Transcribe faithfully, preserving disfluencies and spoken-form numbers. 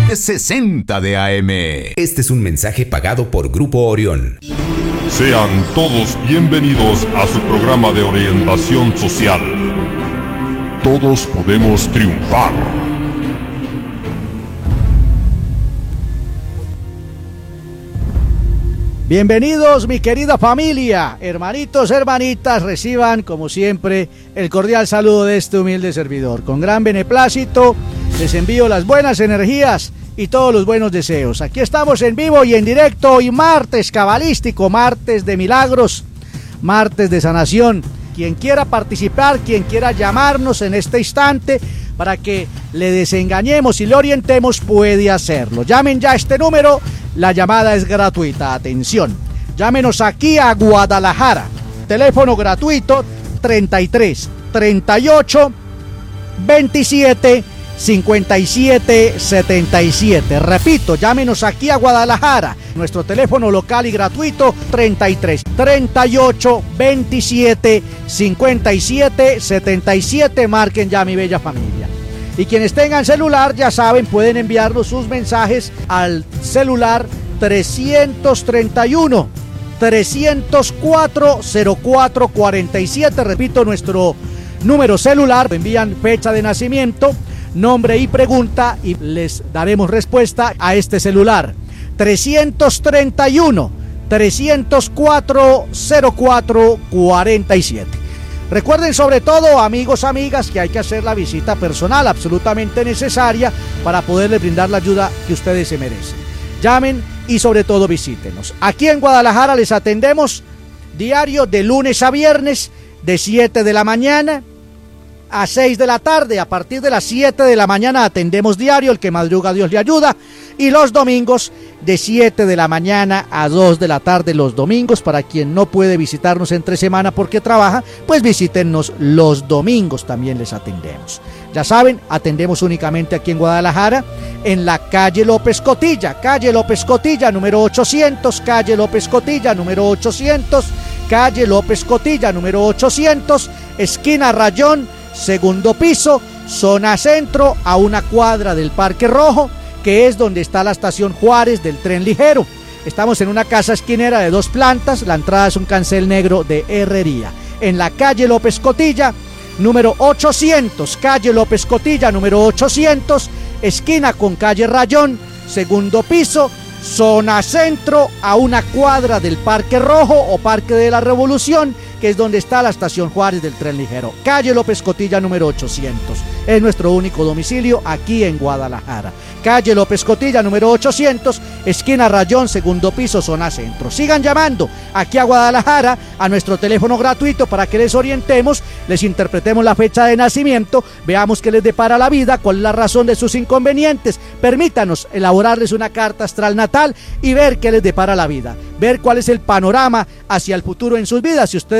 sesenta de A M. Este es un mensaje pagado por Grupo Orión. Sean todos bienvenidos a su programa de orientación social. Todos podemos triunfar. Bienvenidos, mi querida familia, hermanitos, hermanitas, reciban como siempre el cordial saludo de este humilde servidor. Con gran beneplácito les envío las buenas energías y todos los buenos deseos. Aquí estamos en vivo y en directo hoy martes cabalístico, martes de milagros, martes de sanación. Quien quiera participar, quien quiera llamarnos en este instante para que le desengañemos y le orientemos puede hacerlo. Llamen ya a este número. La llamada es gratuita, atención. Llámenos aquí a Guadalajara. Teléfono gratuito treinta y tres, treinta y ocho, veintisiete, cincuenta y siete, setenta y siete. Repito, llámenos aquí a Guadalajara. Nuestro teléfono local y gratuito treinta y tres, treinta y ocho, veintisiete, cincuenta y siete, setenta y siete. Marquen ya, mi bella familia. Y quienes tengan celular, ya saben, pueden enviarnos sus mensajes al celular trescientos treinta y uno, trescientos cuatro, cero cuatro cuarenta y siete. Repito, nuestro número celular. Envían fecha de nacimiento, nombre y pregunta y les daremos respuesta a este celular. trescientos treinta y uno, trescientos cuatro, cero cuatro cuarenta y siete. Recuerden sobre todo, amigos, amigas, que hay que hacer la visita personal absolutamente necesaria para poderles brindar la ayuda que ustedes se merecen. Llamen y sobre todo visítenos. Aquí en Guadalajara les atendemos diario de lunes a viernes de siete de la mañana a seis de la tarde. A partir de las siete de la mañana atendemos diario, el que madruga Dios le ayuda. Y los domingos de siete de la mañana a dos de la tarde los domingos. Para quien no puede visitarnos entre semana porque trabaja, pues visítenos los domingos, también les atendemos. Ya saben, atendemos únicamente aquí en Guadalajara, en la calle López Cotilla, calle López Cotilla número ochocientos, calle López Cotilla número ochocientos, calle López Cotilla número ochocientos, esquina Rayón, segundo piso, zona centro, a una cuadra del Parque Rojo, que es donde está la estación Juárez del tren ligero. Estamos en una casa esquinera de dos plantas, la entrada es un cancel negro de herrería. En la calle López Cotilla, número ochocientos, calle López Cotilla, número ochocientos, esquina con calle Rayón, segundo piso, zona centro, a una cuadra del Parque Rojo o Parque de la Revolución, que es donde está la estación Juárez del tren ligero. Calle López Cotilla número ochocientos. Es nuestro único domicilio aquí en Guadalajara. Calle López Cotilla número ochocientos, esquina Rayón, segundo piso, zona centro. Sigan llamando aquí a Guadalajara a nuestro teléfono gratuito para que les orientemos, les interpretemos la fecha de nacimiento, veamos qué les depara la vida, cuál es la razón de sus inconvenientes. Permítanos elaborarles una carta astral natal y ver qué les depara la vida, ver cuál es el panorama hacia el futuro en sus vidas. Si ustedes